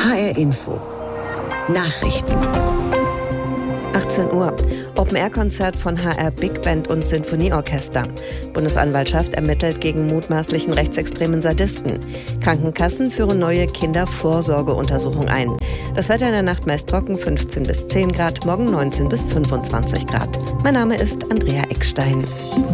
HR Info. Nachrichten. 18 Uhr. Open-Air-Konzert von HR Big Band und Sinfonieorchester. Bundesanwaltschaft ermittelt gegen mutmaßlichen rechtsextremen Sadisten. Krankenkassen führen neue Kindervorsorgeuntersuchung ein. Das Wetter in der Nacht meist trocken, 15 bis 10 Grad, morgen 19 bis 25 Grad. Mein Name ist Andrea Eckstein.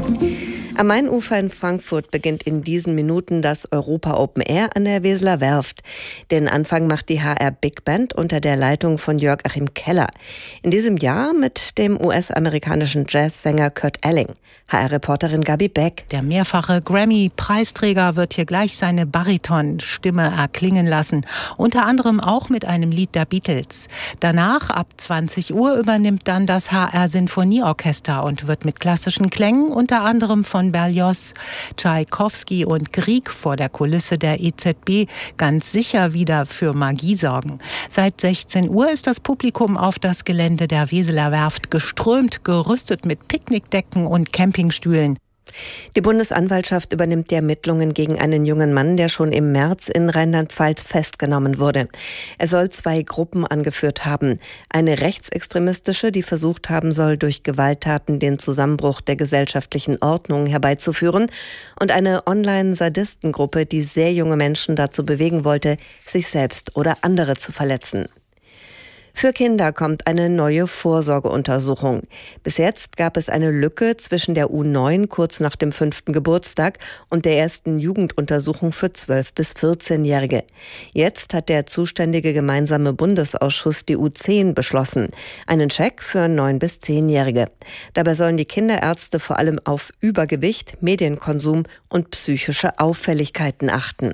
Am Mainufer in Frankfurt beginnt in diesen Minuten das Europa Open Air an der Weseler Werft. Den Anfang macht die HR Big Band unter der Leitung von Jörg-Achim Keller. In diesem Jahr mit dem US-amerikanischen Jazzsänger Kurt Elling. HR-Reporterin Gabi Beck. Der mehrfache Grammy-Preisträger wird hier gleich seine Baritonstimme erklingen lassen. Unter anderem auch mit einem Lied der Beatles. Danach, ab 20 Uhr, übernimmt dann das HR-Sinfonieorchester und wird mit klassischen Klängen, unter anderem von Berlioz, Tschaikowski und Grieg vor der Kulisse der EZB, ganz sicher wieder für Magie sorgen. Seit 16 Uhr ist das Publikum auf das Gelände der Weseler Werft geströmt, gerüstet mit Picknickdecken und Campingstühlen. Die Bundesanwaltschaft übernimmt die Ermittlungen gegen einen jungen Mann, der schon im März in Rheinland-Pfalz festgenommen wurde. Er soll 2 Gruppen angeführt haben. Eine rechtsextremistische, die versucht haben soll, durch Gewalttaten den Zusammenbruch der gesellschaftlichen Ordnung herbeizuführen, und eine Online-Sadistengruppe, die sehr junge Menschen dazu bewegen wollte, sich selbst oder andere zu verletzen. Für Kinder kommt eine neue Vorsorgeuntersuchung. Bis jetzt gab es eine Lücke zwischen der U9 kurz nach dem 5. Geburtstag und der ersten Jugenduntersuchung für 12- bis 14-Jährige. Jetzt hat der zuständige gemeinsame Bundesausschuss die U10 beschlossen. Einen Check für 9- bis 10-Jährige. Dabei sollen die Kinderärzte vor allem auf Übergewicht, Medienkonsum und psychische Auffälligkeiten achten.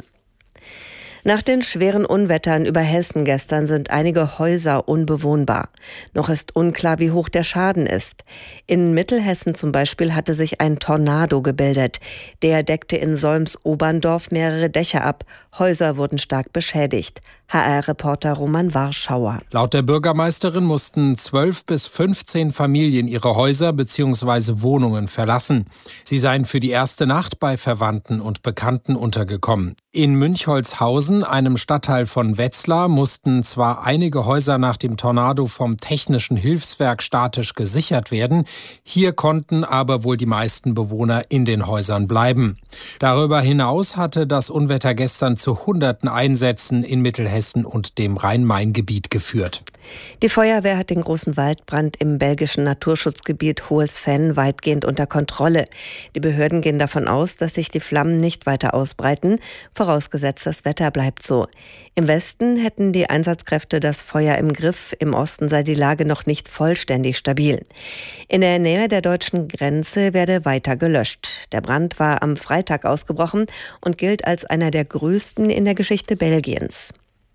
Nach den schweren Unwettern über Hessen gestern sind einige Häuser unbewohnbar. Noch ist unklar, wie hoch der Schaden ist. In Mittelhessen zum Beispiel hatte sich ein Tornado gebildet. Der deckte in Solms-Oberndorf mehrere Dächer ab. Häuser wurden stark beschädigt. HR-Reporter Roman Warschauer. Laut der Bürgermeisterin mussten 12 bis 15 Familien ihre Häuser bzw. Wohnungen verlassen. Sie seien für die erste Nacht bei Verwandten und Bekannten untergekommen. In Münchholzhausen, einem Stadtteil von Wetzlar, mussten zwar einige Häuser nach dem Tornado vom Technischen Hilfswerk statisch gesichert werden. Hier konnten aber wohl die meisten Bewohner in den Häusern bleiben. Darüber hinaus hatte das Unwetter gestern zu hunderten Einsätzen in Mittelhessen und dem Rhein-Main-Gebiet geführt. Die Feuerwehr hat den großen Waldbrand im belgischen Naturschutzgebiet Hohes Venn weitgehend unter Kontrolle. Die Behörden gehen davon aus, dass sich die Flammen nicht weiter ausbreiten, vorausgesetzt das Wetter bleibt so. Im Westen hätten die Einsatzkräfte das Feuer im Griff, im Osten sei die Lage noch nicht vollständig stabil. In der Nähe der deutschen Grenze werde weiter gelöscht. Der Brand war am Freitag ausgebrochen und gilt als einer der größten in der Geschichte Belgiens.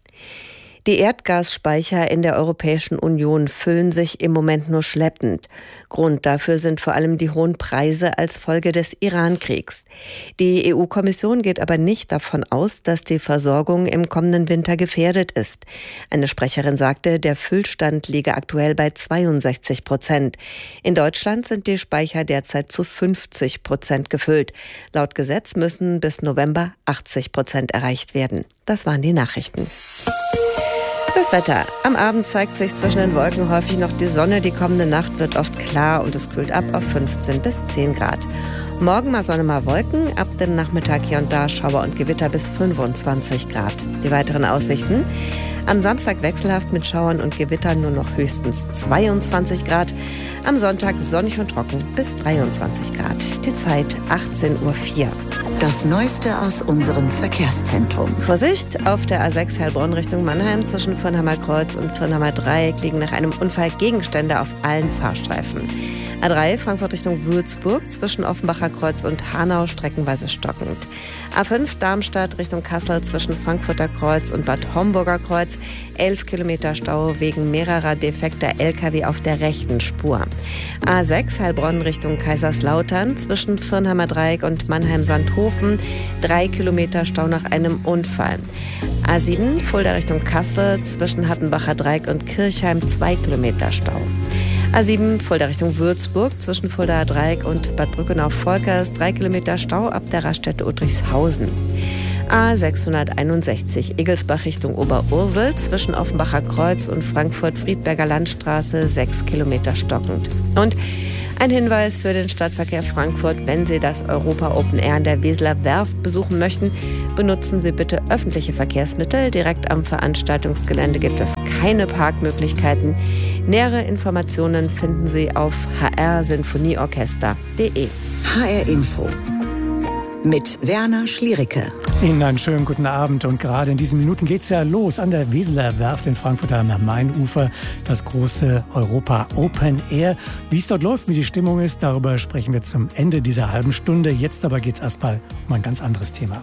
Die Erdgasspeicher in der Europäischen Union füllen sich im Moment nur schleppend. Grund dafür sind vor allem die hohen Preise als Folge des Iran-Kriegs. Die EU-Kommission geht aber nicht davon aus, dass die Versorgung im kommenden Winter gefährdet ist. Eine Sprecherin sagte, der Füllstand liege aktuell bei 62%. In Deutschland sind die Speicher derzeit zu 50% gefüllt. Laut Gesetz müssen bis November 80% erreicht werden. Das waren die Nachrichten. Das Wetter. Am Abend zeigt sich zwischen den Wolken häufig noch die Sonne. Die kommende Nacht wird oft klar und es kühlt ab auf 15 bis 10 Grad. Morgen mal Sonne, mal Wolken. Ab dem Nachmittag hier und da Schauer und Gewitter bis 25 Grad. Die weiteren Aussichten. Am Samstag wechselhaft mit Schauern und Gewittern, nur noch höchstens 22 Grad. Am Sonntag sonnig und trocken bis 23 Grad. Die Zeit 18:04 Uhr. Das Neueste aus unserem Verkehrszentrum. Vorsicht, auf der A6 Heilbronn Richtung Mannheim zwischen Fürnheimer Kreuz und Fürnheimer Dreieck liegen nach einem Unfall Gegenstände auf allen Fahrstreifen. A3 Frankfurt Richtung Würzburg zwischen Offenbacher Kreuz und Hanau streckenweise stockend. A5 Darmstadt Richtung Kassel zwischen Frankfurter Kreuz und Bad Homburger Kreuz 11 Kilometer Stau wegen mehrerer defekter Lkw auf der rechten Spur. A6 Heilbronn Richtung Kaiserslautern zwischen Fürnheimer Dreieck und Mannheim-Sandhofen 3 Kilometer Stau nach einem Unfall. A7 Fulda Richtung Kassel zwischen Hattenbacher Dreieck und Kirchheim 2 Kilometer Stau. A7 Fulda Richtung Würzburg zwischen Fuldaer Dreieck und Bad Brückenau-Volkers 3 Kilometer Stau ab der Raststätte Uttrichshausen. A661 Egelsbach Richtung Oberursel zwischen Offenbacher Kreuz und Frankfurt-Friedberger Landstraße 6 Kilometer stockend. Und ein Hinweis für den Stadtverkehr Frankfurt: Wenn Sie das Europa Open Air an der Weseler Werft besuchen möchten, benutzen Sie bitte öffentliche Verkehrsmittel. Direkt am Veranstaltungsgelände gibt es keine Parkmöglichkeiten. Nähere Informationen finden Sie auf hrsinfonieorchester.de. HR Info mit Werner Schliericke. Ihnen einen schönen guten Abend. Und gerade in diesen Minuten geht es ja los an der Weseler Werft in Frankfurt am Mainufer. Das große Europa Open Air. Wie es dort läuft, wie die Stimmung ist, darüber sprechen wir zum Ende dieser halben Stunde. Jetzt aber geht es erstmal um ein ganz anderes Thema.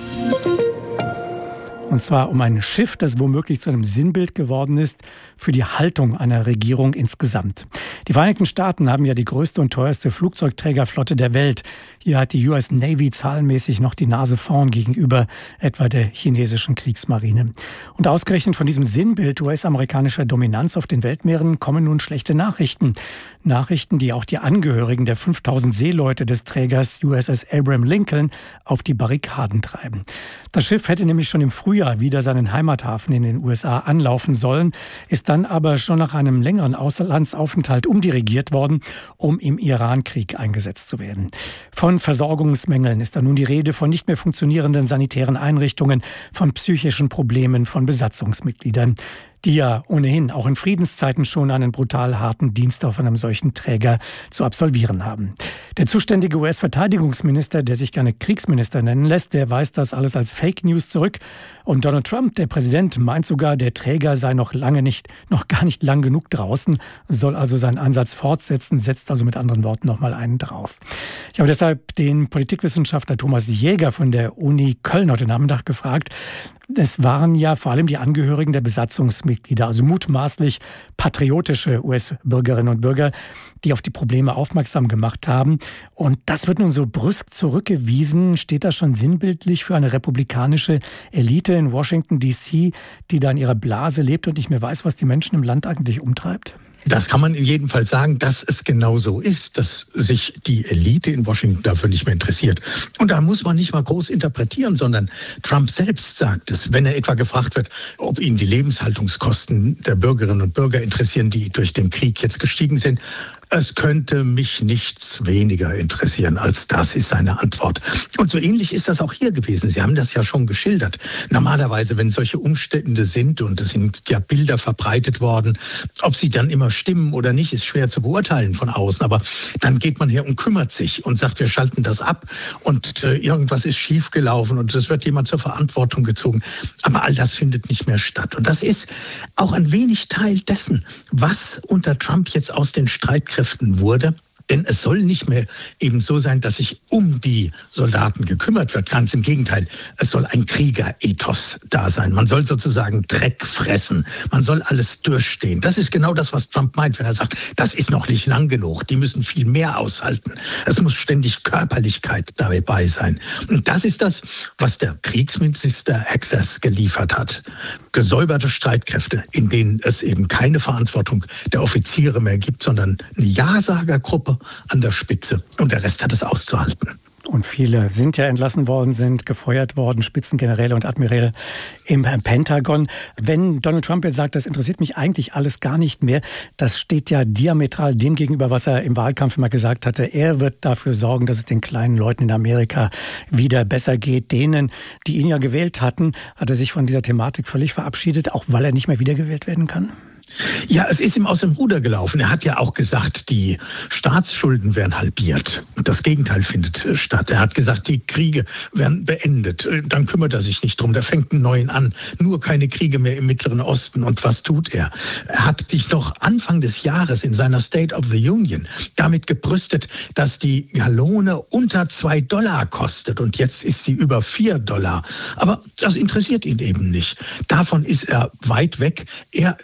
Und zwar um ein Schiff, das womöglich zu einem Sinnbild geworden ist für die Haltung einer Regierung insgesamt. Die Vereinigten Staaten haben ja die größte und teuerste Flugzeugträgerflotte der Welt. Hier hat die US Navy zahlenmäßig noch die Nase vorn gegenüber etwa der chinesischen Kriegsmarine. Und ausgerechnet von diesem Sinnbild US-amerikanischer Dominanz auf den Weltmeeren kommen nun schlechte Nachrichten. Nachrichten, die auch die Angehörigen der 5000 Seeleute des Trägers USS Abraham Lincoln auf die Barrikaden treiben. Das Schiff hätte nämlich schon im Frühjahr wieder seinen Heimathafen in den USA anlaufen sollen, ist dann aber schon nach einem längeren Auslandsaufenthalt umdirigiert worden, um im Irankrieg eingesetzt zu werden. Von Versorgungsmängeln ist da nun die Rede, von nicht mehr funktionierenden sanitären Einrichtungen, von psychischen Problemen von Besatzungsmitgliedern, die ja ohnehin auch in Friedenszeiten schon einen brutal harten Dienst auf einem solchen Träger zu absolvieren haben. Der zuständige US-Verteidigungsminister, der sich gerne Kriegsminister nennen lässt, der weist das alles als Fake News zurück. Und Donald Trump, der Präsident, meint sogar, der Träger sei noch gar nicht lang genug draußen, soll also seinen Ansatz fortsetzen, setzt also mit anderen Worten noch mal einen drauf. Ich habe deshalb den Politikwissenschaftler Thomas Jäger von der Uni Köln heute Nachmittag gefragt. Es waren ja vor allem die Angehörigen der Besatzungsmitglieder, also mutmaßlich patriotische US-Bürgerinnen und Bürger, die auf die Probleme aufmerksam gemacht haben. Und das wird nun so brüsk zurückgewiesen. Steht das schon sinnbildlich für eine republikanische Elite in Washington D.C., die da in ihrer Blase lebt und nicht mehr weiß, was die Menschen im Land eigentlich umtreibt? Das kann man in jedem Fall sagen, dass es genau so ist, dass sich die Elite in Washington dafür nicht mehr interessiert. Und da muss man nicht mal groß interpretieren, sondern Trump selbst sagt es, wenn er etwa gefragt wird, ob ihn die Lebenshaltungskosten der Bürgerinnen und Bürger interessieren, die durch den Krieg jetzt gestiegen sind. Es könnte mich nichts weniger interessieren als das, ist seine Antwort. Und so ähnlich ist das auch hier gewesen. Sie haben das ja schon geschildert. Normalerweise, wenn solche Umstände sind, und es sind ja Bilder verbreitet worden, ob sie dann immer stimmen oder nicht, ist schwer zu beurteilen von außen. Aber dann geht man her und kümmert sich und sagt, wir schalten das ab und irgendwas ist schiefgelaufen und es wird jemand zur Verantwortung gezogen. Aber all das findet nicht mehr statt. Und das ist auch ein wenig Teil dessen, was unter Trump jetzt aus den Streitkräften wurde. Denn es soll nicht mehr eben so sein, dass sich um die Soldaten gekümmert wird. Ganz im Gegenteil, es soll ein Kriegerethos da sein. Man soll sozusagen Dreck fressen. Man soll alles durchstehen. Das ist genau das, was Trump meint, wenn er sagt, das ist noch nicht lang genug. Die müssen viel mehr aushalten. Es muss ständig Körperlichkeit dabei sein. Und das ist das, was der Kriegsminister Access geliefert hat. Gesäuberte Streitkräfte, in denen es eben keine Verantwortung der Offiziere mehr gibt, sondern eine Ja-Sager-Gruppe an der Spitze. Und der Rest hat es auszuhalten. Und viele sind ja entlassen worden, sind gefeuert worden, Spitzengeneräle und Admiräle im Pentagon. Wenn Donald Trump jetzt sagt, das interessiert mich eigentlich alles gar nicht mehr, das steht ja diametral dem gegenüber, was er im Wahlkampf immer gesagt hatte. Er wird dafür sorgen, dass es den kleinen Leuten in Amerika wieder besser geht. Denen, die ihn ja gewählt hatten, hat er sich von dieser Thematik völlig verabschiedet, auch weil er nicht mehr wiedergewählt werden kann. Ja, es ist ihm aus dem Ruder gelaufen. Er hat ja auch gesagt, die Staatsschulden werden halbiert. Das Gegenteil findet statt. Er hat gesagt, die Kriege werden beendet. Dann kümmert er sich nicht drum. Der fängt einen neuen an. Nur keine Kriege mehr im Mittleren Osten. Und was tut er? Er hat sich noch Anfang des Jahres in seiner State of the Union damit gebrüstet, dass die Gallone unter $2 kostet. Und jetzt ist sie über $4. Aber das interessiert ihn eben nicht. Davon ist er weit weg. Er lebt in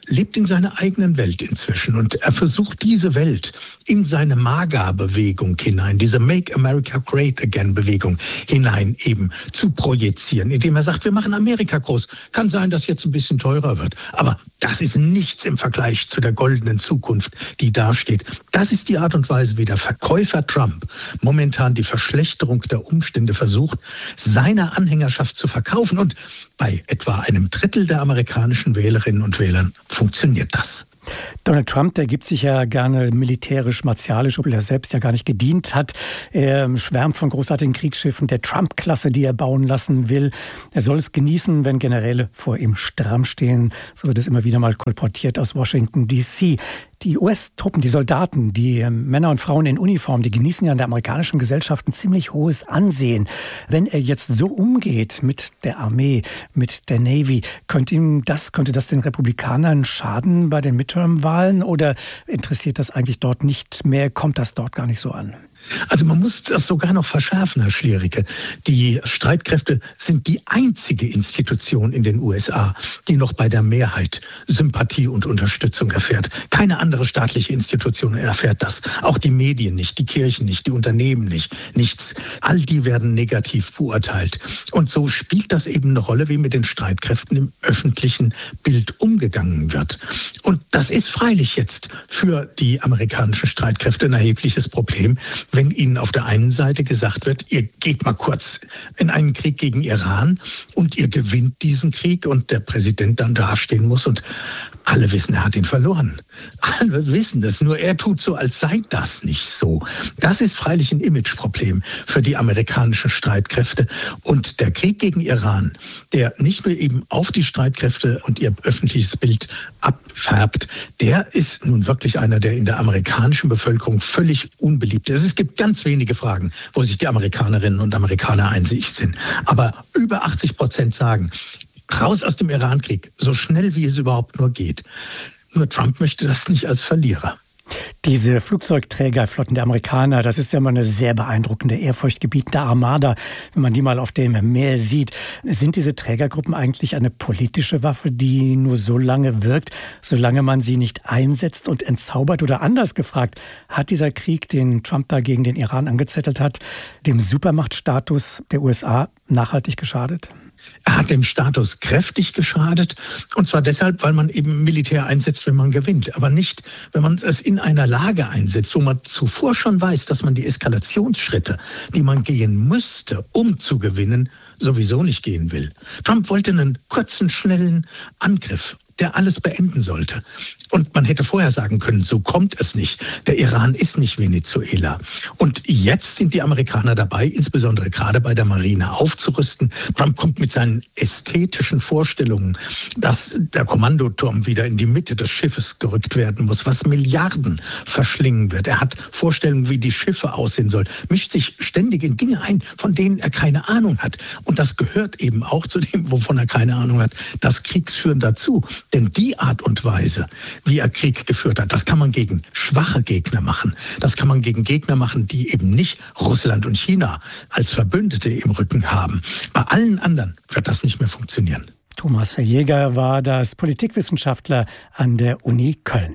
seiner eigenen Welt inzwischen. Und er versucht, diese Welt in seine MAGA-Bewegung hinein, diese Make America Great Again-Bewegung hinein eben zu projizieren, indem er sagt, wir machen Amerika groß. Kann sein, dass jetzt ein bisschen teurer wird, aber das ist nichts im Vergleich zu der goldenen Zukunft, die dasteht. Das ist die Art und Weise, wie der Verkäufer Trump momentan die Verschlechterung der Umstände versucht, seiner Anhängerschaft zu verkaufen. Und bei etwa einem Drittel der amerikanischen Wählerinnen und Wählern funktioniert das. Donald Trump, der gibt sich ja gerne militärisch-martialisch, obwohl er selbst ja gar nicht gedient hat. Er schwärmt von großartigen Kriegsschiffen, der Trump-Klasse, die er bauen lassen will. Er soll es genießen, wenn Generäle vor ihm stramm stehen. So wird es immer wieder mal kolportiert aus Washington, D.C. Die US-Truppen, die Soldaten, die Männer und Frauen in Uniform, die genießen ja in der amerikanischen Gesellschaft ein ziemlich hohes Ansehen. Wenn er jetzt so umgeht mit der Armee, mit der Navy, könnte das den Republikanern schaden bei den Midterm-Wahlen oder interessiert das eigentlich dort nicht mehr? Kommt das dort gar nicht so an? Also man muss das sogar noch verschärfen, Herr Schliericke. Die Streitkräfte sind die einzige Institution in den USA, die noch bei der Mehrheit Sympathie und Unterstützung erfährt. Keine andere staatliche Institution erfährt das. Auch die Medien nicht, die Kirchen nicht, die Unternehmen nicht, nichts. All die werden negativ beurteilt. Und so spielt das eben eine Rolle, wie mit den Streitkräften im öffentlichen Bild umgegangen wird. Und das ist freilich jetzt für die amerikanischen Streitkräfte ein erhebliches Problem, wenn ihnen auf der einen Seite gesagt wird, ihr geht mal kurz in einen Krieg gegen Iran und ihr gewinnt diesen Krieg und der Präsident dann dastehen muss und alle wissen, er hat ihn verloren. Alle wissen das, nur er tut so, als sei das nicht so. Das ist freilich ein Imageproblem für die amerikanischen Streitkräfte. Und der Krieg gegen Iran, der nicht nur eben auf die Streitkräfte und ihr öffentliches Bild abfärbt, der ist nun wirklich einer, der in der amerikanischen Bevölkerung völlig unbeliebt ist. Es gibt ganz wenige Fragen, wo sich die Amerikanerinnen und Amerikaner einig sind. Aber über 80% sagen, raus aus dem Irankrieg, so schnell wie es überhaupt nur geht. Nur Trump möchte das nicht als Verlierer. Diese Flugzeugträgerflotten der Amerikaner, das ist ja mal eine sehr beeindruckende, ehrfurchtgebietende Armada, wenn man die mal auf dem Meer sieht. Sind diese Trägergruppen eigentlich eine politische Waffe, die nur so lange wirkt, solange man sie nicht einsetzt und entzaubert? Oder anders gefragt, hat dieser Krieg, den Trump da gegen den Iran angezettelt hat, dem Supermachtstatus der USA nachhaltig geschadet? Er hat dem Status kräftig geschadet, und zwar deshalb, weil man eben Militär einsetzt, wenn man gewinnt, aber nicht, wenn man es in einer Lage einsetzt, wo man zuvor schon weiß, dass man die Eskalationsschritte, die man gehen müsste, um zu gewinnen, sowieso nicht gehen will. Trump wollte einen kurzen, schnellen Angriff, der alles beenden sollte. Und man hätte vorher sagen können, so kommt es nicht. Der Iran ist nicht Venezuela. Und jetzt sind die Amerikaner dabei, insbesondere gerade bei der Marine, aufzurüsten. Trump kommt mit seinen ästhetischen Vorstellungen, dass der Kommandoturm wieder in die Mitte des Schiffes gerückt werden muss, was Milliarden verschlingen wird. Er hat Vorstellungen, wie die Schiffe aussehen sollen, mischt sich ständig in Dinge ein, von denen er keine Ahnung hat. Und das gehört eben auch zu dem, wovon er keine Ahnung hat, das Kriegsführen dazu. Denn die Art und Weise, wie er Krieg geführt hat, das kann man gegen schwache Gegner machen. Das kann man gegen Gegner machen, die eben nicht Russland und China als Verbündete im Rücken haben. Bei allen anderen wird das nicht mehr funktionieren. Thomas Jäger war das Politikwissenschaftler an der Uni Köln.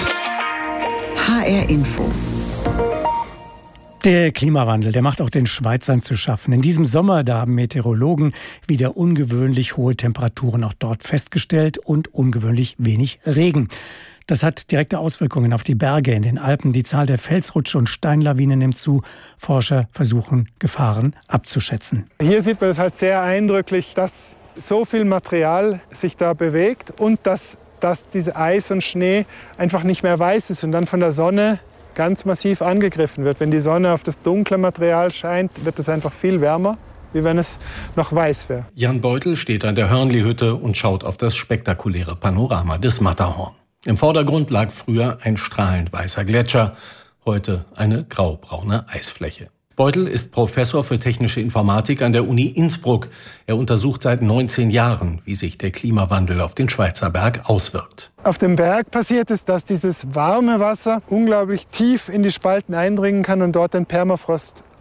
HR Info. Der Klimawandel, der macht auch den Schweizern zu schaffen. In diesem Sommer, da haben Meteorologen wieder ungewöhnlich hohe Temperaturen auch dort festgestellt und ungewöhnlich wenig Regen. Das hat direkte Auswirkungen auf die Berge in den Alpen. Die Zahl der Felsrutsche und Steinlawinen nimmt zu. Forscher versuchen, Gefahren abzuschätzen. Hier sieht man es halt sehr eindrücklich, dass so viel Material sich da bewegt und dass diese Eis und Schnee einfach nicht mehr weiß ist und dann von der Sonne ganz massiv angegriffen wird. Wenn die Sonne auf das dunkle Material scheint, wird es einfach viel wärmer, wie wenn es noch weiß wäre. Jan Beutel steht an der Hörnli-Hütte und schaut auf das spektakuläre Panorama des Matterhorn. Im Vordergrund lag früher ein strahlend weißer Gletscher, heute eine graubraune Eisfläche. Beutel ist Professor für technische Informatik an der Uni Innsbruck. Er untersucht seit 19 Jahren, wie sich der Klimawandel auf den Schweizer Berg auswirkt. Auf dem Berg passiert es, dass dieses warme Wasser unglaublich tief in die Spalten eindringen kann und dort den Permafrost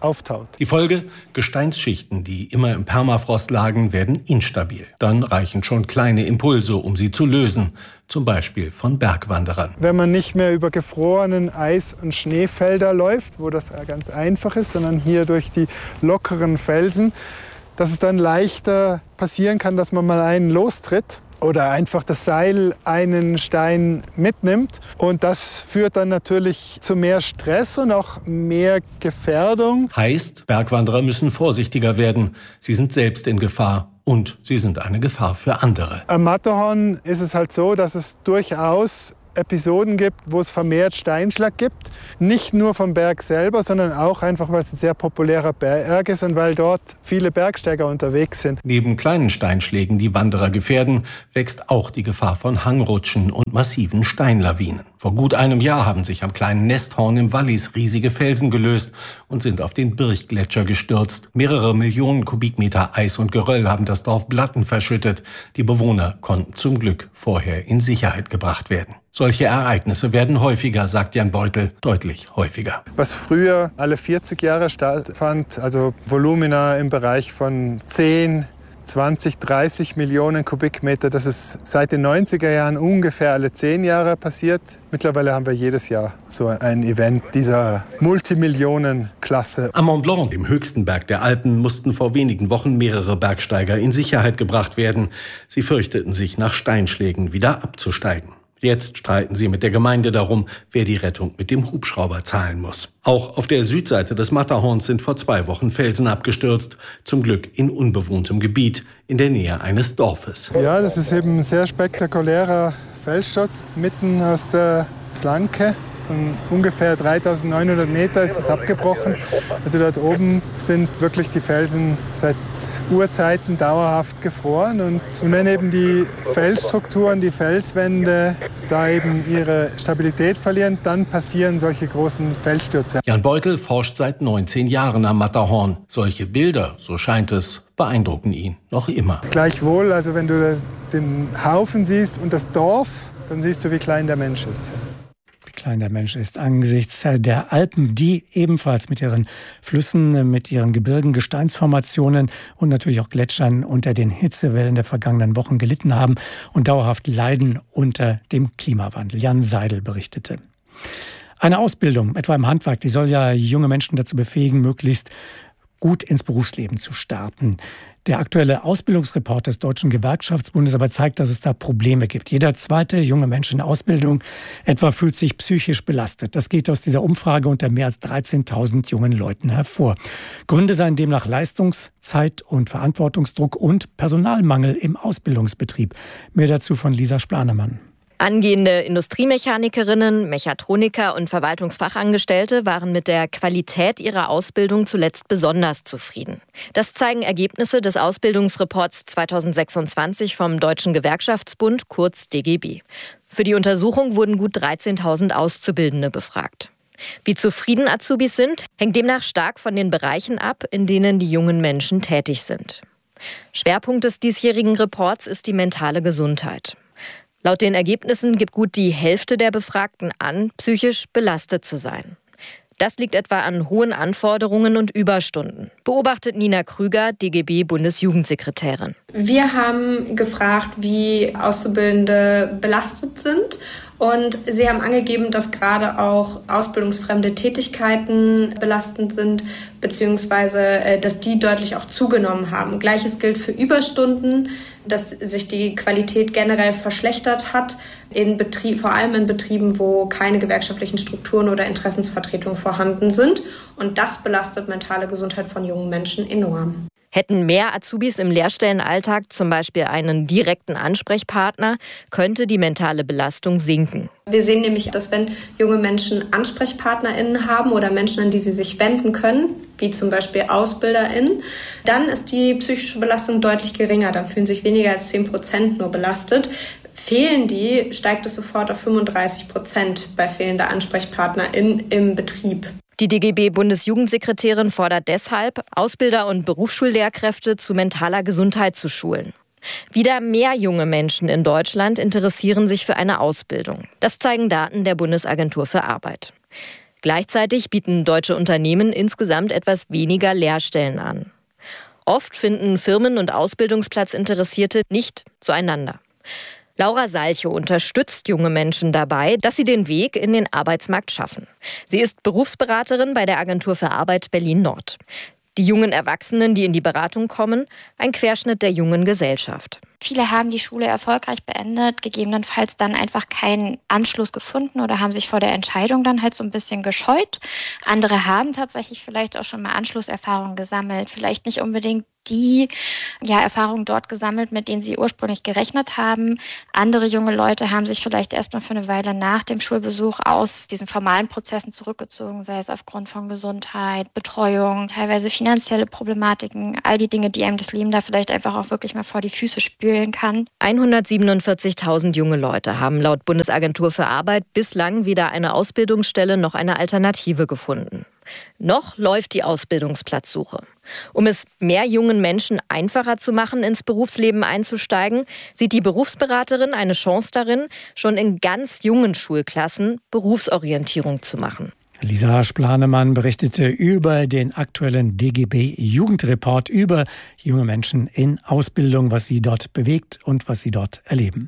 auftaut. Die Folge? Gesteinsschichten, die immer im Permafrost lagen, werden instabil. Dann reichen schon kleine Impulse, um sie zu lösen. Zum Beispiel von Bergwanderern. Wenn man nicht mehr über gefrorenen Eis- und Schneefelder läuft, wo das ganz einfach ist, sondern hier durch die lockeren Felsen, dass es dann leichter passieren kann, dass man mal einen lostritt oder einfach das Seil einen Stein mitnimmt. Und das führt dann natürlich zu mehr Stress und auch mehr Gefährdung. Heißt, Bergwanderer müssen vorsichtiger werden. Sie sind selbst in Gefahr und sie sind eine Gefahr für andere. Am Matterhorn ist es halt so, dass es durchaus Episoden gibt, wo es vermehrt Steinschlag gibt. Nicht nur vom Berg selber, sondern auch einfach, weil es ein sehr populärer Berg ist und weil dort viele Bergsteiger unterwegs sind. Neben kleinen Steinschlägen, die Wanderer gefährden, wächst auch die Gefahr von Hangrutschen und massiven Steinlawinen. Vor gut einem Jahr haben sich am kleinen Nesthorn im Wallis riesige Felsen gelöst und sind auf den Birchgletscher gestürzt. Mehrere Millionen Kubikmeter Eis und Geröll haben das Dorf Blatten verschüttet. Die Bewohner konnten zum Glück vorher in Sicherheit gebracht werden. Solche Ereignisse werden häufiger, sagt Jan Beutel, deutlich häufiger. Was früher alle 40 Jahre stattfand, also Volumina im Bereich von 10, 20, 30 Millionen Kubikmeter, das ist seit den 90er Jahren ungefähr alle 10 Jahre passiert. Mittlerweile haben wir jedes Jahr so ein Event dieser Multimillionenklasse. Am Mont Blanc, dem höchsten Berg der Alpen, mussten vor wenigen Wochen mehrere Bergsteiger in Sicherheit gebracht werden. Sie fürchteten sich, nach Steinschlägen wieder abzusteigen. Jetzt streiten sie mit der Gemeinde darum, wer die Rettung mit dem Hubschrauber zahlen muss. Auch auf der Südseite des Matterhorns sind vor 2 Wochen Felsen abgestürzt. Zum Glück in unbewohntem Gebiet, in der Nähe eines Dorfes. Ja, das ist eben ein sehr spektakulärer Felssturz mitten aus der Flanke. Von ungefähr 3.900 Meter ist das abgebrochen. Also dort oben sind wirklich die Felsen seit Urzeiten dauerhaft gefroren. Und wenn eben die Felsstrukturen, die Felswände da eben ihre Stabilität verlieren, dann passieren solche großen Felsstürze. Jan Beutel forscht seit 19 Jahren am Matterhorn. Solche Bilder, so scheint es, beeindrucken ihn noch immer. Gleichwohl, also wenn du den Haufen siehst und das Dorf, dann siehst du, wie klein der Mensch ist. Klein der Mensch ist angesichts der Alpen, die ebenfalls mit ihren Flüssen, mit ihren Gebirgen, Gesteinsformationen und natürlich auch Gletschern unter den Hitzewellen der vergangenen Wochen gelitten haben und dauerhaft leiden unter dem Klimawandel. Jan Seidel berichtete. Eine Ausbildung, etwa im Handwerk, die soll ja junge Menschen dazu befähigen, möglichst gut ins Berufsleben zu starten. Der aktuelle Ausbildungsreport des Deutschen Gewerkschaftsbundes aber zeigt, dass es da Probleme gibt. Jeder zweite junge Mensch in der Ausbildung etwa fühlt sich psychisch belastet. Das geht aus dieser Umfrage unter mehr als 13.000 jungen Leuten hervor. Gründe seien demnach Leistungszeit- und Verantwortungsdruck und Personalmangel im Ausbildungsbetrieb. Mehr dazu von Lisa Splanemann. Angehende Industriemechanikerinnen, Mechatroniker und Verwaltungsfachangestellte waren mit der Qualität ihrer Ausbildung zuletzt besonders zufrieden. Das zeigen Ergebnisse des Ausbildungsreports 2026 vom Deutschen Gewerkschaftsbund, kurz DGB. Für die Untersuchung wurden gut 13.000 Auszubildende befragt. Wie zufrieden Azubis sind, hängt demnach stark von den Bereichen ab, in denen die jungen Menschen tätig sind. Schwerpunkt des diesjährigen Reports ist die mentale Gesundheit. Laut den Ergebnissen gibt gut die Hälfte der Befragten an, psychisch belastet zu sein. Das liegt etwa an hohen Anforderungen und Überstunden, beobachtet Nina Krüger, DGB-Bundesjugendsekretärin. Wir haben gefragt, wie Auszubildende belastet sind. Und sie haben angegeben, dass gerade auch ausbildungsfremde Tätigkeiten belastend sind, beziehungsweise dass die deutlich auch zugenommen haben. Gleiches gilt für Überstunden, dass sich die Qualität generell verschlechtert hat, vor allem in Betrieben, wo keine gewerkschaftlichen Strukturen oder Interessensvertretungen vorhanden sind. Und das belastet mentale Gesundheit von jungen Menschen enorm. Hätten mehr Azubis im Lehrstellenalltag zum Beispiel einen direkten Ansprechpartner, könnte die mentale Belastung sinken. Wir sehen nämlich, dass wenn junge Menschen AnsprechpartnerInnen haben oder Menschen, an die sie sich wenden können, wie zum Beispiel AusbilderInnen, dann ist die psychische Belastung deutlich geringer. Dann fühlen sich weniger als 10% nur belastet. Fehlen die, steigt es sofort auf 35% bei fehlender AnsprechpartnerInnen im Betrieb. Die DGB-Bundesjugendsekretärin fordert deshalb, Ausbilder und Berufsschullehrkräfte zu mentaler Gesundheit zu schulen. Wieder mehr junge Menschen in Deutschland interessieren sich für eine Ausbildung. Das zeigen Daten der Bundesagentur für Arbeit. Gleichzeitig bieten deutsche Unternehmen insgesamt etwas weniger Lehrstellen an. Oft finden Firmen und Ausbildungsplatzinteressierte nicht zueinander. Laura Salchow unterstützt junge Menschen dabei, dass sie den Weg in den Arbeitsmarkt schaffen. Sie ist Berufsberaterin bei der Agentur für Arbeit Berlin-Nord. Die jungen Erwachsenen, die in die Beratung kommen, ein Querschnitt der jungen Gesellschaft. Viele haben die Schule erfolgreich beendet, gegebenenfalls dann einfach keinen Anschluss gefunden oder haben sich vor der Entscheidung dann halt so ein bisschen gescheut. Andere haben tatsächlich vielleicht auch schon mal Anschlusserfahrungen gesammelt, vielleicht nicht unbedingt die Erfahrungen dort gesammelt, mit denen sie ursprünglich gerechnet haben. Andere junge Leute haben sich vielleicht erstmal für eine Weile nach dem Schulbesuch aus diesen formalen Prozessen zurückgezogen, sei es aufgrund von Gesundheit, Betreuung, teilweise finanzielle Problematiken, all die Dinge, die einem das Leben da vielleicht einfach auch wirklich mal vor die Füße spülen kann. 147.000 junge Leute haben laut Bundesagentur für Arbeit bislang weder eine Ausbildungsstelle noch eine Alternative gefunden. Noch läuft die Ausbildungsplatzsuche. Um es mehr jungen Menschen einfacher zu machen, ins Berufsleben einzusteigen, sieht die Berufsberaterin eine Chance darin, schon in ganz jungen Schulklassen Berufsorientierung zu machen. Lisa Splanemann berichtete über den aktuellen DGB-Jugendreport über junge Menschen in Ausbildung, was sie dort bewegt und was sie dort erleben.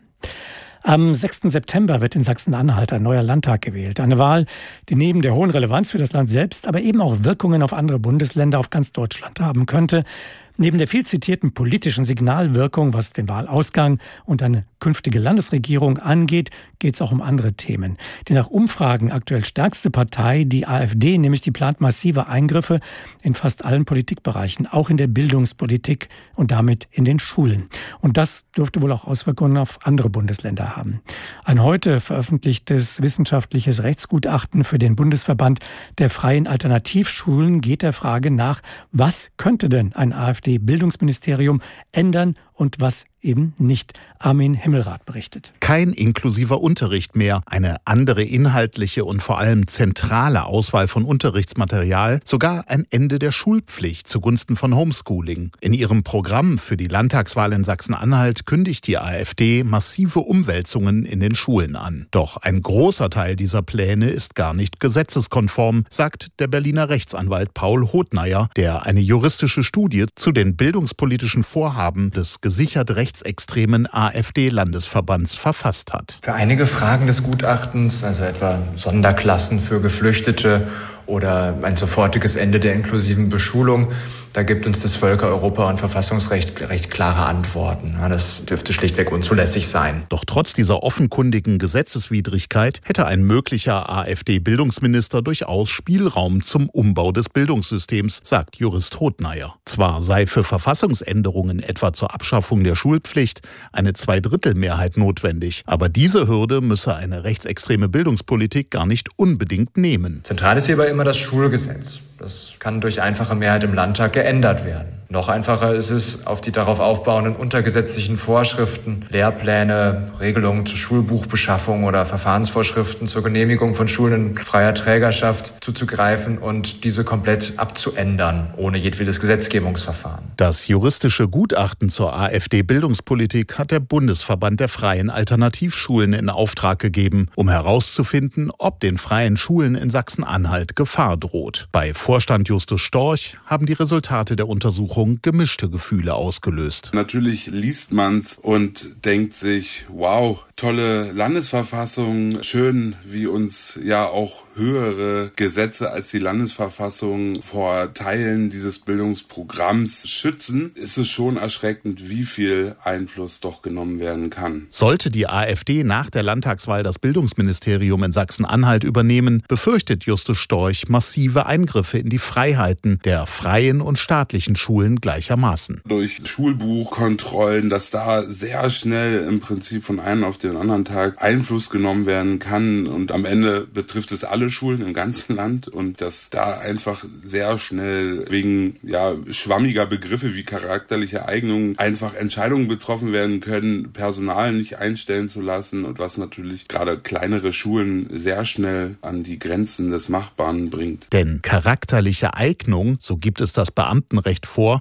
Am 6. September wird in Sachsen-Anhalt ein neuer Landtag gewählt. Eine Wahl, die neben der hohen Relevanz für das Land selbst, aber eben auch Wirkungen auf andere Bundesländer, auf ganz Deutschland haben könnte. Neben der viel zitierten politischen Signalwirkung, was den Wahlausgang und eine künftige Landesregierung angeht, geht es auch um andere Themen. Die nach Umfragen aktuell stärkste Partei, die AfD, nämlich die plant massive Eingriffe in fast allen Politikbereichen, auch in der Bildungspolitik und damit in den Schulen. Und das dürfte wohl auch Auswirkungen auf andere Bundesländer haben. Ein heute veröffentlichtes wissenschaftliches Rechtsgutachten für den Bundesverband der freien Alternativschulen geht der Frage nach, was könnte denn ein AfD-Bildungsministerium ändern und was eben nicht. Armin Himmelrath berichtet. Kein inklusiver Unterricht mehr, eine andere inhaltliche und vor allem zentrale Auswahl von Unterrichtsmaterial, sogar ein Ende der Schulpflicht zugunsten von Homeschooling. In ihrem Programm für die Landtagswahl in Sachsen-Anhalt kündigt die AfD massive Umwälzungen in den Schulen an. Doch ein großer Teil dieser Pläne ist gar nicht gesetzeskonform, sagt der Berliner Rechtsanwalt Paul Hotnayer, der eine juristische Studie zu den bildungspolitischen Vorhaben des gesichert rechtsextremen AfD-Landesverbands verfasst hat. Für einige Fragen des Gutachtens, also etwa Sonderklassen für Geflüchtete oder ein sofortiges Ende der inklusiven Beschulung, da gibt uns das Völker-, Europa- und Verfassungsrecht recht klare Antworten. Das dürfte schlichtweg unzulässig sein. Doch trotz dieser offenkundigen Gesetzeswidrigkeit hätte ein möglicher AfD-Bildungsminister durchaus Spielraum zum Umbau des Bildungssystems, sagt Jurist Hotnayer. Zwar sei für Verfassungsänderungen, etwa zur Abschaffung der Schulpflicht, eine 2/3 notwendig, aber diese Hürde müsse eine rechtsextreme Bildungspolitik gar nicht unbedingt nehmen. Zentral ist hierbei immer das Schulgesetz. Das kann durch einfache Mehrheit im Landtag geändert werden. Noch einfacher ist es, auf die darauf aufbauenden untergesetzlichen Vorschriften, Lehrpläne, Regelungen zur Schulbuchbeschaffung oder Verfahrensvorschriften zur Genehmigung von Schulen in freier Trägerschaft zuzugreifen und diese komplett abzuändern, ohne jedwedes Gesetzgebungsverfahren. Das juristische Gutachten zur AfD-Bildungspolitik hat der Bundesverband der freien Alternativschulen in Auftrag gegeben, um herauszufinden, ob den freien Schulen in Sachsen-Anhalt Gefahr droht. Bei Vorstand Justus Storch haben die Resultate der Untersuchung gemischte Gefühle ausgelöst. Natürlich liest man's und denkt sich, wow, tolle Landesverfassung, schön, wie uns ja auch höhere Gesetze als die Landesverfassung vor Teilen dieses Bildungsprogramms schützen, ist es schon erschreckend, wie viel Einfluss doch genommen werden kann. Sollte die AfD nach der Landtagswahl das Bildungsministerium in Sachsen-Anhalt übernehmen, befürchtet Justus Storch massive Eingriffe in die Freiheiten der freien und staatlichen Schulen gleichermaßen. Durch Schulbuchkontrollen, dass da sehr schnell im Prinzip von einem auf den anderen Tag Einfluss genommen werden kann und am Ende betrifft es alle Schulen im ganzen Land und dass da einfach sehr schnell wegen schwammiger Begriffe wie charakterliche Eignung einfach Entscheidungen getroffen werden können, Personal nicht einstellen zu lassen und was natürlich gerade kleinere Schulen sehr schnell an die Grenzen des Machbaren bringt. Denn charakterliche Eignung, so gibt es das Beamtenrecht vor,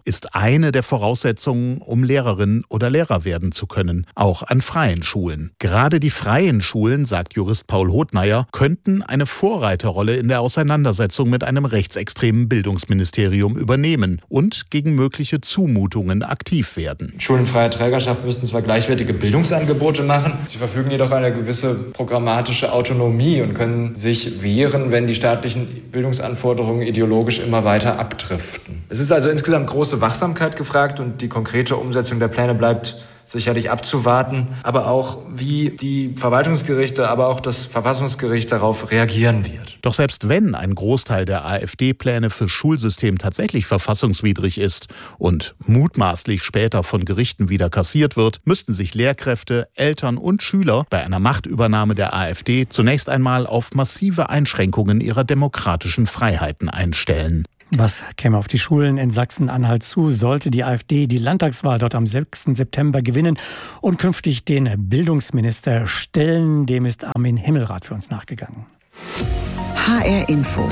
ist eine der Voraussetzungen, um Lehrerin oder Lehrer werden zu können, auch an freien Schulen. Gerade die freien Schulen, sagt Jurist Paul Hothneier, könnten eine Vorreiterrolle in der Auseinandersetzung mit einem rechtsextremen Bildungsministerium übernehmen und gegen mögliche Zumutungen aktiv werden. Schulen freier Trägerschaft müssten zwar gleichwertige Bildungsangebote machen, sie verfügen jedoch eine gewisse programmatische Autonomie und können sich wehren, wenn die staatlichen Bildungsanforderungen ideologisch immer weiter abdriften. Es ist also insgesamt große Wachsamkeit gefragt und die konkrete Umsetzung der Pläne bleibt sicherlich abzuwarten, aber auch wie die Verwaltungsgerichte, aber auch das Verfassungsgericht darauf reagieren wird. Doch selbst wenn ein Großteil der AfD-Pläne fürs Schulsystem tatsächlich verfassungswidrig ist und mutmaßlich später von Gerichten wieder kassiert wird, müssten sich Lehrkräfte, Eltern und Schüler bei einer Machtübernahme der AfD zunächst einmal auf massive Einschränkungen ihrer demokratischen Freiheiten einstellen. Was käme auf die Schulen in Sachsen-Anhalt zu, sollte die AfD die Landtagswahl dort am 6. September gewinnen und künftig den Bildungsminister stellen? Dem ist Armin Himmelrath für uns nachgegangen. HR Info.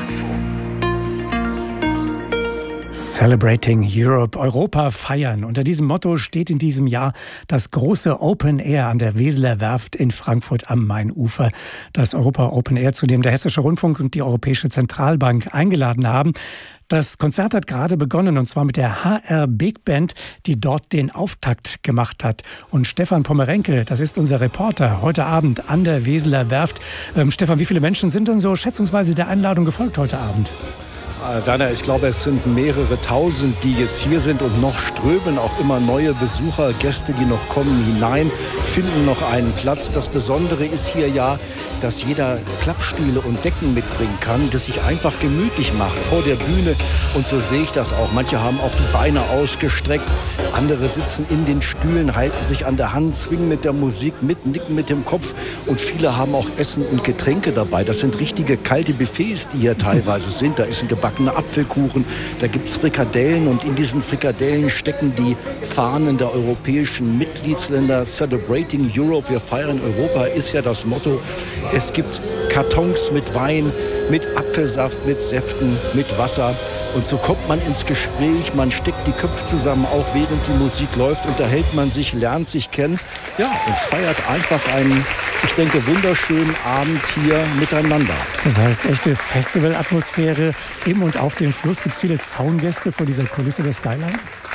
Celebrating Europe, Europa feiern. Unter diesem Motto steht in diesem Jahr das große Open Air an der Weseler Werft in Frankfurt am Mainufer. Das Europa Open Air, zu dem der Hessische Rundfunk und die Europäische Zentralbank eingeladen haben. Das Konzert hat gerade begonnen, und zwar mit der HR Big Band, die dort den Auftakt gemacht hat. Und Stefan Pommerenke, das ist unser Reporter, heute Abend an der Weseler Werft. Stefan, wie viele Menschen sind denn so schätzungsweise der Einladung gefolgt heute Abend? Werner, ich glaube, es sind mehrere tausend, die jetzt hier sind, und noch strömen auch immer neue Besucher, Gäste, die noch kommen, hinein, finden noch einen Platz. Das Besondere ist hier ja, dass jeder Klappstühle und Decken mitbringen kann, das sich einfach gemütlich macht vor der Bühne. Und so sehe ich das auch. Manche haben auch die Beine ausgestreckt, andere sitzen in den Stühlen, halten sich an der Hand, swingen mit der Musik mit, nicken mit dem Kopf, und viele haben auch Essen und Getränke dabei. Das sind richtige kalte Buffets, die hier teilweise sind. Da ist ein gebackener Apfelkuchen, da gibt es Frikadellen, und in diesen Frikadellen stecken die Fahnen der europäischen Mitgliedsländer. Celebrating Europe, wir feiern Europa, ist ja das Motto. Es gibt Kartons mit Wein, mit Apfelsaft, mit Säften, mit Wasser. Und so kommt man ins Gespräch, man steckt die Köpfe zusammen, auch während die Musik läuft, unterhält man sich, lernt sich kennen, ja, und feiert einfach einen, ich denke, wunderschönen Abend hier miteinander. Das heißt, echte Festivalatmosphäre im und auf dem Fluss. Gibt es viele Zaungäste vor dieser Kulisse der Skyline?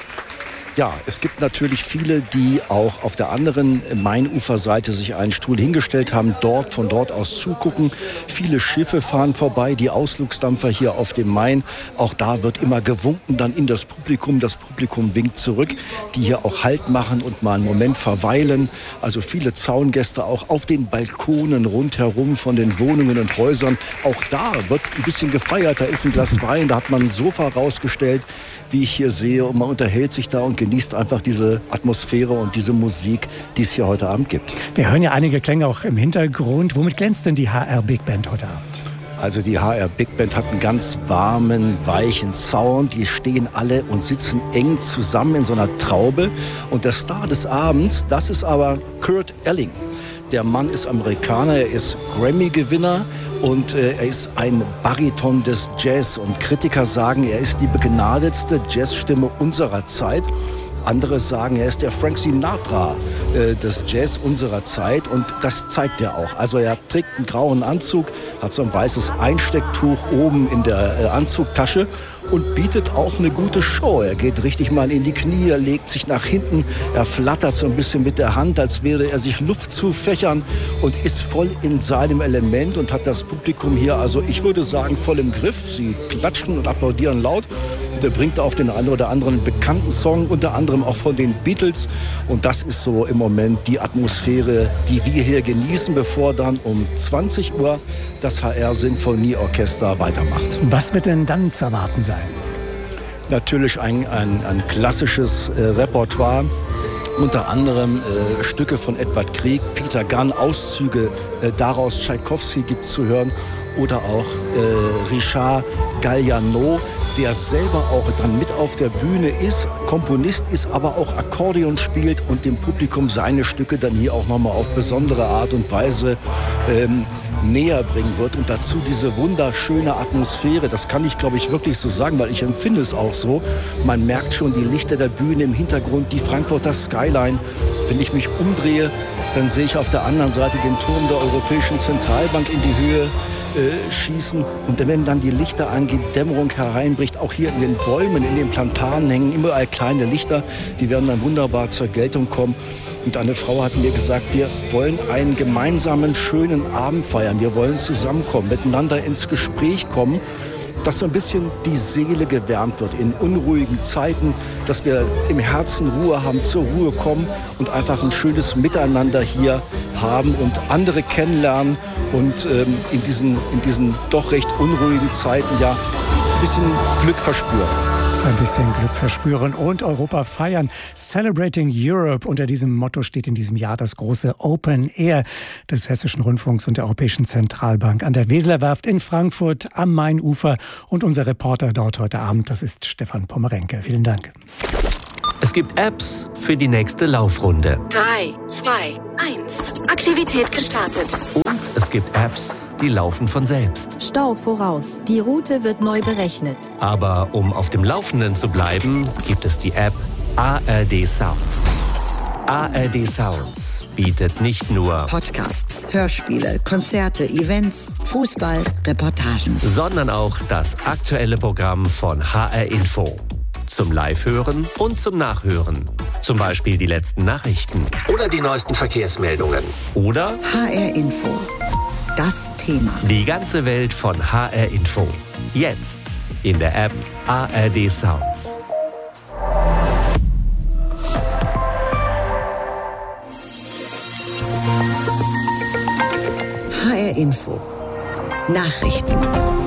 Ja, es gibt natürlich viele, die auch auf der anderen Mainuferseite sich einen Stuhl hingestellt haben, von dort aus zugucken. Viele Schiffe fahren vorbei, die Ausflugsdampfer hier auf dem Main. Auch da wird immer gewunken dann in das Publikum. Das Publikum winkt zurück, die hier auch Halt machen und mal einen Moment verweilen. Also viele Zaungäste auch auf den Balkonen rundherum von den Wohnungen und Häusern. Auch da wird ein bisschen gefeiert. Da ist ein Glas Wein, da hat man ein Sofa rausgestellt, wie ich hier sehe. Und man unterhält sich da und genießt einfach diese Atmosphäre und diese Musik, die es hier heute Abend gibt. Wir hören ja einige Klänge auch im Hintergrund. Womit glänzt denn die HR Big Band heute Abend? Also die HR Big Band hat einen ganz warmen, weichen Sound. Die stehen alle und sitzen eng zusammen in so einer Traube. Und der Star des Abends, das ist aber Kurt Elling. Der Mann ist Amerikaner, er ist Grammy-Gewinner. Und er ist ein Bariton des Jazz. Und Kritiker sagen, er ist die begnadetste Jazzstimme unserer Zeit. Andere sagen, er ist der Frank Sinatra des Jazz unserer Zeit. Und das zeigt er auch. Also er trägt einen grauen Anzug, hat so ein weißes Einstecktuch oben in der Anzugtasche und bietet auch eine gute Show. Er geht richtig mal in die Knie, er legt sich nach hinten, er flattert so ein bisschen mit der Hand, als würde er sich Luft zufächern, und ist voll in seinem Element und hat das Publikum hier, also ich würde sagen, voll im Griff. Sie klatschen und applaudieren laut. Und er bringt auch den einen oder anderen bekannten Song, unter anderem auch von den Beatles. Und das ist so im Moment die Atmosphäre, die wir hier genießen, bevor dann um 20 Uhr das HR Sinfonieorchester weitermacht. Was wird denn dann zu erwarten sein? Natürlich ein klassisches Repertoire. Unter anderem Stücke von Edvard Grieg, Peter Gunn, Auszüge daraus, Tschaikowski gibt es zu hören, oder auch Richard Galliano. der selber auch dann mit auf der Bühne ist, Komponist ist, aber auch Akkordeon spielt und dem Publikum seine Stücke dann hier auch nochmal auf besondere Art und Weise näher bringen wird. Und dazu diese wunderschöne Atmosphäre, das kann ich, glaube ich, wirklich so sagen, weil ich empfinde es auch so. Man merkt schon die Lichter der Bühne im Hintergrund, die Frankfurter Skyline. Wenn ich mich umdrehe, dann sehe ich auf der anderen Seite den Turm der Europäischen Zentralbank in die Höhe schießen. Und wenn dann die Lichter angehen, Dämmerung hereinbricht, auch hier in den Bäumen, in den Plantanen hängen überall kleine Lichter, die werden dann wunderbar zur Geltung kommen. Und eine Frau hat mir gesagt, wir wollen einen gemeinsamen, schönen Abend feiern. Wir wollen zusammenkommen, miteinander ins Gespräch kommen, dass so ein bisschen die Seele gewärmt wird in unruhigen Zeiten, dass wir im Herzen Ruhe haben, zur Ruhe kommen und einfach ein schönes Miteinander hier haben und andere kennenlernen und in diesen doch recht unruhigen Zeiten ja ein bisschen Glück verspüren. Ein bisschen Glück verspüren und Europa feiern. Celebrating Europe. Unter diesem Motto steht in diesem Jahr das große Open Air des Hessischen Rundfunks und der Europäischen Zentralbank an der Weseler Werft in Frankfurt am Mainufer. Und unser Reporter dort heute Abend, das ist Stefan Pommerenke. Vielen Dank. Es gibt Apps für die nächste Laufrunde. 3, 2, 1. Aktivität gestartet. Und es gibt Apps, die laufen von selbst. Stau voraus. Die Route wird neu berechnet. Aber um auf dem Laufenden zu bleiben, gibt es die App ARD Sounds. ARD Sounds bietet nicht nur Podcasts, Hörspiele, Konzerte, Events, Fußball, Reportagen, sondern auch das aktuelle Programm von HR Info. Zum Live-Hören und zum Nachhören. Zum Beispiel die letzten Nachrichten oder die neuesten Verkehrsmeldungen. Oder HR Info. Das Thema. Die ganze Welt von HR Info. Jetzt in der App ARD Sounds. HR Info. Nachrichten.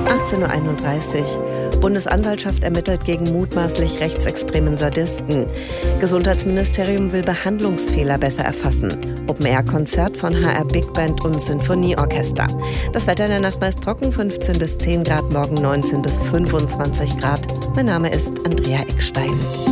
18.31 Uhr. Bundesanwaltschaft ermittelt gegen mutmaßlich rechtsextremen Sadisten. Gesundheitsministerium will Behandlungsfehler besser erfassen. Open-Air-Konzert von HR Big Band und Sinfonieorchester. Das Wetter in der Nacht meist trocken, 15 bis 10 Grad, morgen 19 bis 25 Grad. Mein Name ist Andrea Eckstein.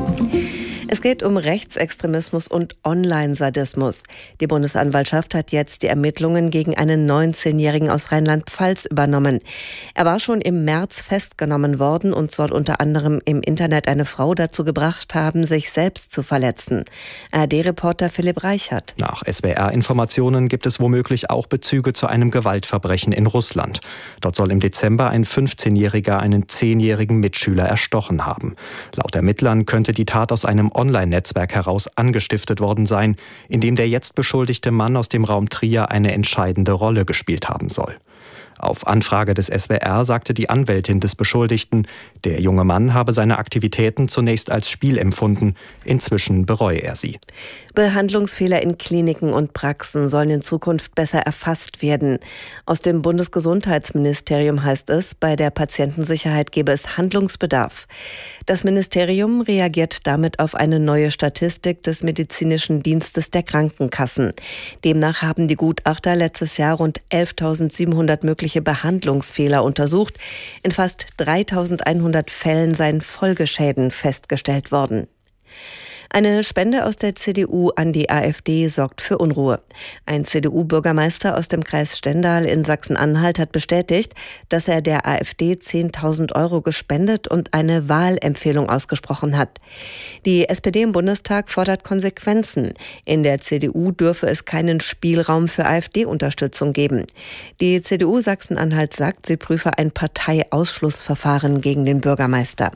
Es geht um Rechtsextremismus und Online-Sadismus. Die Bundesanwaltschaft hat jetzt die Ermittlungen gegen einen 19-Jährigen aus Rheinland-Pfalz übernommen. Er war schon im März festgenommen worden und soll unter anderem im Internet eine Frau dazu gebracht haben, sich selbst zu verletzen. ARD-Reporter Philipp Reichert. Nach SWR-Informationen gibt es womöglich auch Bezüge zu einem Gewaltverbrechen in Russland. Dort soll im Dezember ein 15-Jähriger einen 10-jährigen Mitschüler erstochen haben. Laut Ermittlern könnte die Tat aus einem Online-Netzwerk heraus angestiftet worden sein, in dem der jetzt beschuldigte Mann aus dem Raum Trier eine entscheidende Rolle gespielt haben soll. Auf Anfrage des SWR sagte die Anwältin des Beschuldigten, der junge Mann habe seine Aktivitäten zunächst als Spiel empfunden, inzwischen bereue er sie. Behandlungsfehler in Kliniken und Praxen sollen in Zukunft besser erfasst werden. Aus dem Bundesgesundheitsministerium heißt es, bei der Patientensicherheit gebe es Handlungsbedarf. Das Ministerium reagiert damit auf eine neue Statistik des Medizinischen Dienstes der Krankenkassen. Demnach haben die Gutachter letztes Jahr rund 11.700 mögliche Behandlungsfehler untersucht. In fast 3.100 Fällen seien Folgeschäden festgestellt worden. Eine Spende aus der CDU an die AfD sorgt für Unruhe. Ein CDU-Bürgermeister aus dem Kreis Stendal in Sachsen-Anhalt hat bestätigt, dass er der AfD 10.000 € gespendet und eine Wahlempfehlung ausgesprochen hat. Die SPD im Bundestag fordert Konsequenzen. In der CDU dürfe es keinen Spielraum für AfD-Unterstützung geben. Die CDU Sachsen-Anhalt sagt, sie prüfe ein Parteiausschlussverfahren gegen den Bürgermeister.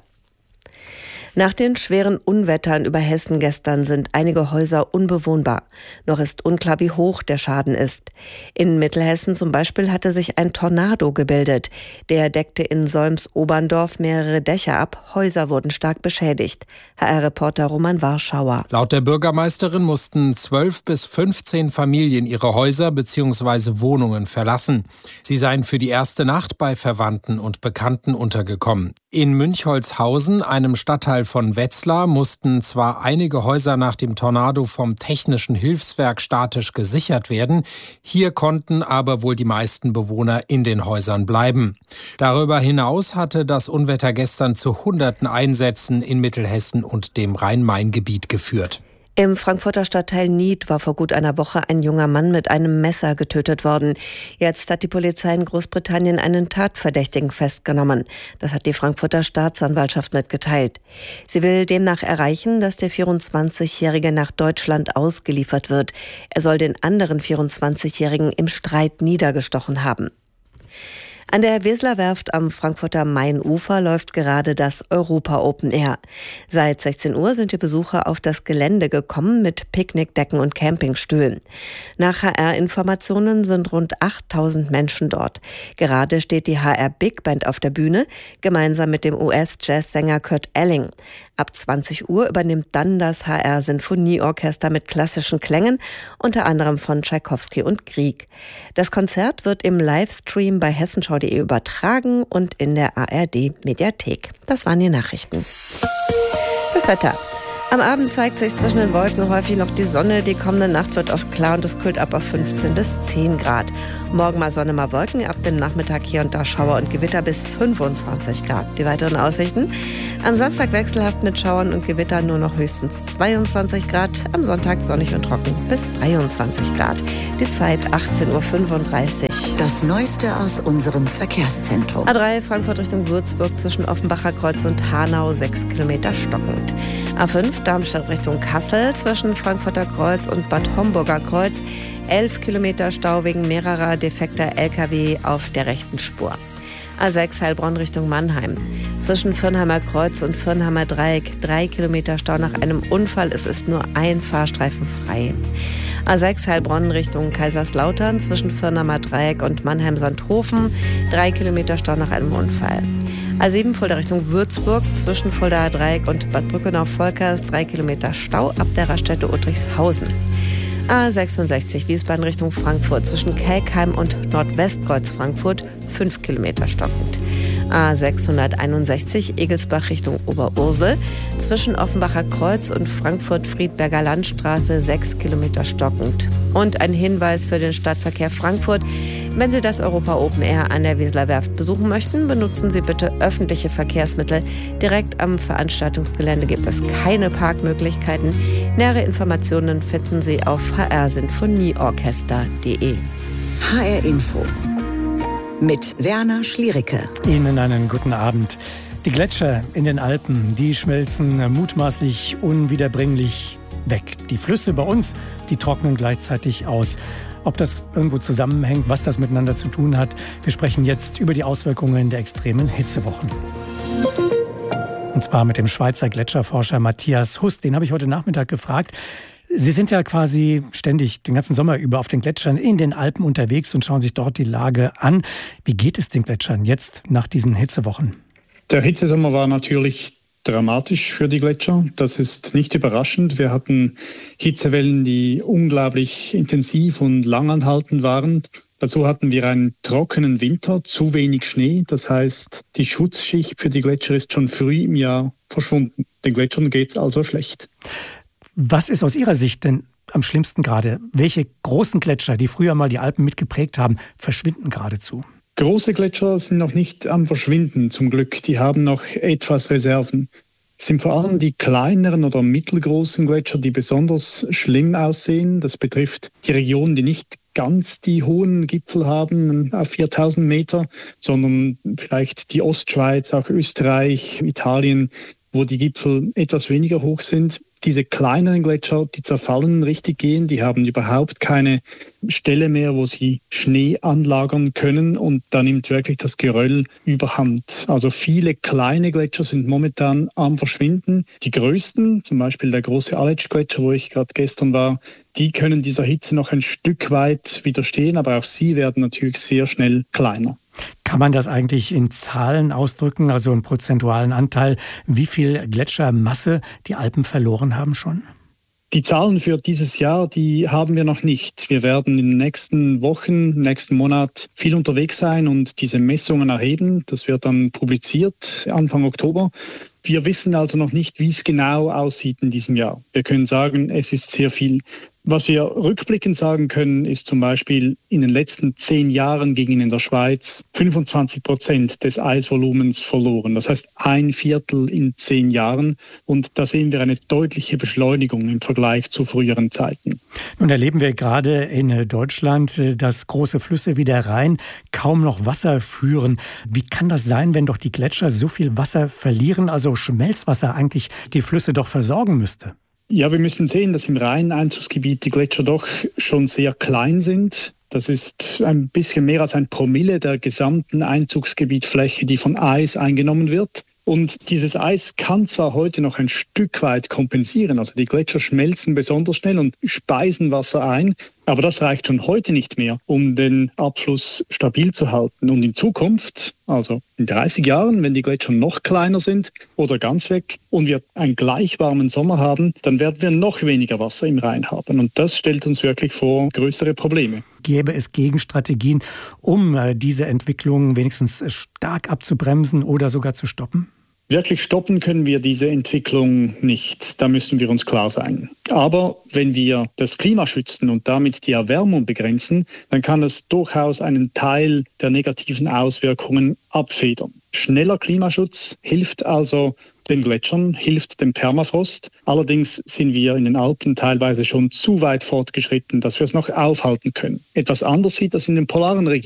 Nach den schweren Unwettern über Hessen gestern sind einige Häuser unbewohnbar. Noch ist unklar, wie hoch der Schaden ist. In Mittelhessen zum Beispiel hatte sich ein Tornado gebildet. Der deckte in Solms-Oberndorf mehrere Dächer ab. Häuser wurden stark beschädigt. HR-Reporter Roman Warschauer. Laut der Bürgermeisterin mussten 12 bis 15 Familien ihre Häuser bzw. Wohnungen verlassen. Sie seien für die erste Nacht bei Verwandten und Bekannten untergekommen. In Münchholzhausen, einem Stadtteil von Wetzlar, mussten zwar einige Häuser nach dem Tornado vom Technischen Hilfswerk statisch gesichert werden, hier konnten aber wohl die meisten Bewohner in den Häusern bleiben. Darüber hinaus hatte das Unwetter gestern zu Hunderten Einsätzen in Mittelhessen und dem Rhein-Main-Gebiet geführt. Im Frankfurter Stadtteil Nied war vor gut einer Woche ein junger Mann mit einem Messer getötet worden. Jetzt hat die Polizei in Großbritannien einen Tatverdächtigen festgenommen. Das hat die Frankfurter Staatsanwaltschaft mitgeteilt. Sie will demnach erreichen, dass der 24-Jährige nach Deutschland ausgeliefert wird. Er soll den anderen 24-Jährigen im Streit niedergestochen haben. An der Weserwerft am Frankfurter Mainufer läuft gerade das Europa Open Air. Seit 16 Uhr sind die Besucher auf das Gelände gekommen mit Picknickdecken und Campingstühlen. Nach HR-Informationen sind rund 8000 Menschen dort. Gerade steht die HR Big Band auf der Bühne, gemeinsam mit dem US-Jazzsänger Kurt Elling. Ab 20 Uhr übernimmt dann das HR Sinfonieorchester mit klassischen Klängen, unter anderem von Tschaikowski und Grieg. Das Konzert wird im Livestream bei hessenschau.de übertragen und in der ARD-Mediathek. Das waren die Nachrichten. Das Wetter. Am Abend zeigt sich zwischen den Wolken häufig noch die Sonne. Die kommende Nacht wird oft klar und es kühlt ab auf 15 bis 10 Grad. Morgen mal Sonne, mal Wolken. Ab dem Nachmittag hier und da Schauer und Gewitter bis 25 Grad. Die weiteren Aussichten. Am Samstag wechselhaft mit Schauern und Gewittern nur noch höchstens 22 Grad. Am Sonntag sonnig und trocken bis 23 Grad. Die Zeit 18.35 Uhr. Das Neueste aus unserem Verkehrszentrum. A3 Frankfurt Richtung Würzburg zwischen Offenbacher Kreuz und Hanau 6 Kilometer stockend. A5 Darmstadt Richtung Kassel zwischen Frankfurter Kreuz und Bad Homburger Kreuz 11 Kilometer Stau wegen mehrerer defekter Lkw auf der rechten Spur. A6 Heilbronn Richtung Mannheim. Zwischen Firnheimer Kreuz und Firnheimer Dreieck 3 Kilometer Stau nach einem Unfall. Es ist nur ein Fahrstreifen frei. A6 Heilbronn Richtung Kaiserslautern zwischen Firnheimer Dreieck und Mannheim-Sandhofen 3 Kilometer Stau nach einem Unfall. A7 Fulda Richtung Würzburg zwischen Fuldaer Dreieck und Bad Brückenau-Volkers 3 Kilometer Stau ab der Raststätte Uttrichshausen. A66 Wiesbaden Richtung Frankfurt zwischen Kelkheim und Nordwestkreuz Frankfurt 5 Kilometer stockend. A661 Egelsbach Richtung Oberursel zwischen Offenbacher Kreuz und Frankfurt-Friedberger Landstraße 6 Kilometer stockend. Und ein Hinweis für den Stadtverkehr Frankfurt: Wenn Sie das Europa Open Air an der Weserwerft besuchen möchten, benutzen Sie bitte öffentliche Verkehrsmittel. Direkt am Veranstaltungsgelände gibt es keine Parkmöglichkeiten. Nähere Informationen finden Sie auf hrsinfonieorchester.de. HR Info mit Werner Schliericke. Ihnen einen guten Abend. Die Gletscher in den Alpen, die schmelzen mutmaßlich unwiederbringlich weg. Die Flüsse bei uns, die trocknen gleichzeitig aus. Ob das irgendwo zusammenhängt, was das miteinander zu tun hat, wir sprechen jetzt über die Auswirkungen der extremen Hitzewochen. Und zwar mit dem Schweizer Gletscherforscher Matthias Hust. Den habe ich heute Nachmittag gefragt. Sie sind ja quasi ständig den ganzen Sommer über auf den Gletschern in den Alpen unterwegs und schauen sich dort die Lage an. Wie geht es den Gletschern jetzt nach diesen Hitzewochen? Der Hitzesommer war natürlich dramatisch für die Gletscher. Das ist nicht überraschend. Wir hatten Hitzewellen, die unglaublich intensiv und langanhaltend waren. Dazu hatten wir einen trockenen Winter, zu wenig Schnee. Das heißt, die Schutzschicht für die Gletscher ist schon früh im Jahr verschwunden. Den Gletschern geht es also schlecht. Was ist aus Ihrer Sicht denn am schlimmsten gerade? Welche großen Gletscher, die früher mal die Alpen mitgeprägt haben, verschwinden geradezu? Große Gletscher sind noch nicht am Verschwinden, zum Glück. Die haben noch etwas Reserven. Es sind vor allem die kleineren oder mittelgroßen Gletscher, die besonders schlimm aussehen. Das betrifft die Regionen, die nicht ganz die hohen Gipfel haben, auf 4000 Meter, sondern vielleicht die Ostschweiz, auch Österreich, Italien, wo die Gipfel etwas weniger hoch sind. Diese kleineren Gletscher, die zerfallen richtig gehen, die haben überhaupt keine Stelle mehr, wo sie Schnee anlagern können, und da nimmt wirklich das Geröll überhand. Also viele kleine Gletscher sind momentan am Verschwinden. Die größten, zum Beispiel der große Aletsch-Gletscher, wo ich gerade gestern war, die können dieser Hitze noch ein Stück weit widerstehen, aber auch sie werden natürlich sehr schnell kleiner. Kann man das eigentlich in Zahlen ausdrücken, also einen prozentualen Anteil, wie viel Gletschermasse die Alpen verloren haben schon? Die Zahlen für dieses Jahr, die haben wir noch nicht. Wir werden in den nächsten Wochen, nächsten Monat viel unterwegs sein und diese Messungen erheben. Das wird dann publiziert Anfang Oktober. Wir wissen also noch nicht, wie es genau aussieht in diesem Jahr. Wir können sagen, es ist sehr viel. Was wir rückblickend sagen können, ist zum Beispiel, in den letzten 10 Jahren gingen in der Schweiz 25% des Eisvolumens verloren. Das heißt 1/4 in 10 Jahren. Und da sehen wir eine deutliche Beschleunigung im Vergleich zu früheren Zeiten. Nun erleben wir gerade in Deutschland, dass große Flüsse wie der Rhein kaum noch Wasser führen. Wie kann das sein, wenn doch die Gletscher so viel Wasser verlieren, also Schmelzwasser eigentlich die Flüsse doch versorgen müsste? Ja, wir müssen sehen, dass im Rhein-Einzugsgebiet die Gletscher doch schon sehr klein sind. Das ist ein bisschen mehr als 1 Promille der gesamten Einzugsgebietfläche, die von Eis eingenommen wird. Und dieses Eis kann zwar heute noch ein Stück weit kompensieren, also die Gletscher schmelzen besonders schnell und speisen Wasser ein, aber das reicht schon heute nicht mehr, um den Abfluss stabil zu halten. Und in Zukunft, also in 30 Jahren, wenn die Gletscher noch kleiner sind oder ganz weg und wir einen gleich warmen Sommer haben, dann werden wir noch weniger Wasser im Rhein haben. Und das stellt uns wirklich vor größere Probleme. Gäbe es Gegenstrategien, um diese Entwicklung wenigstens stark abzubremsen oder sogar zu stoppen? Wirklich stoppen können wir diese Entwicklung nicht. Da müssen wir uns klar sein. Aber wenn wir das Klima schützen und damit die Erwärmung begrenzen, dann kann es durchaus einen Teil der negativen Auswirkungen abfedern. Schneller Klimaschutz hilft also den Gletschern, hilft dem Permafrost. Allerdings sind wir in den Alpen teilweise schon zu weit fortgeschritten, dass wir es noch aufhalten können. Etwas anders sieht das in den polaren Regionen